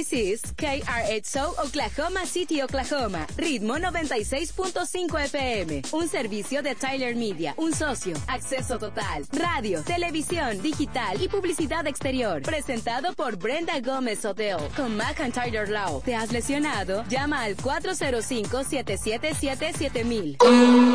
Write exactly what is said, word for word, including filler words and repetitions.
This is K R X O Oklahoma City, Oklahoma. Ritmo noventa y seis punto cinco F M. Un servicio de Tyler Media. Un socio. Acceso total. Radio, televisión, digital y publicidad exterior. Presentado por Brenda Gómez Hotel. Con McIntyre Law. ¿Te has lesionado? Llama al cuatro cero cinco, siete siete siete, siete mil.